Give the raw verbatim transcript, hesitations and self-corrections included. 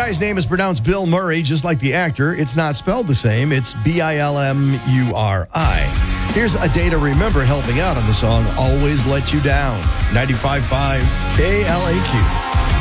guy's name is pronounced Bill Murray, just like the actor. It's not spelled the same. It's B I L M U R I. Here's a day to remember helping out on the song Always Let You Down. ninety-five point five K L A Q.